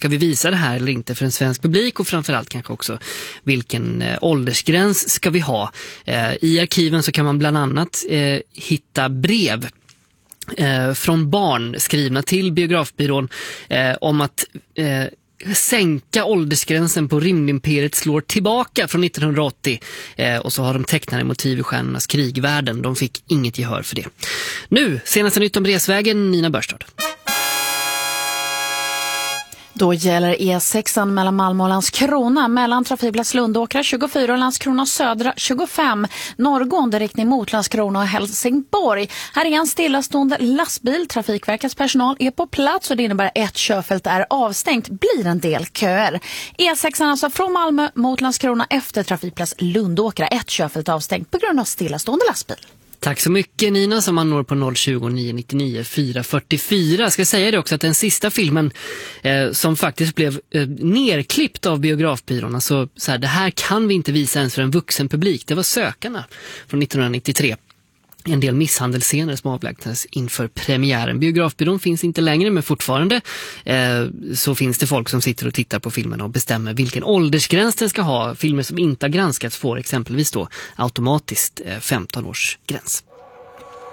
ska vi visa det här eller inte för en svensk publik, och framförallt kanske också vilken åldersgräns ska vi ha. I arkiven så kan man bland annat hitta brev från barn skrivna till biografbyrån om att sänka åldersgränsen på Rymdimperiet slår tillbaka från 1980, och så har de tecknade motiv i Stjärnornas krigvärlden. De fick inget gehör för det. Nu, senaste nytt om resvägen, Nina Börstad. Då gäller E6 mellan Malmö och Landskrona, mellan trafikplats Lundåkra 24 och Landskrona södra 25, norrgående riktning mot Landskrona och Helsingborg. Här är en stillastående lastbil. Trafikverkets personal är på plats och det innebär ett körfält är avstängt. Blir en del köer. E6 alltså från Malmö mot Landskrona efter trafikplats Lundåkra, ett körfält avstängt på grund av stillastående lastbil. Tack så mycket Nina, som man når på 020 999 444. Ska säga det också att den sista filmen som faktiskt blev nerklippt av biografbyrån, alltså så här, det här kan vi inte visa ens för en vuxen publik. Det var Sökarna från 1993. En del misshandelsscener som avlägsnades inför premiären. Biografbyrån finns inte längre, men fortfarande så finns det folk som sitter och tittar på filmen och bestämmer vilken åldersgräns den ska ha. Filmer som inte har granskats får exempelvis då automatiskt 15 års gräns.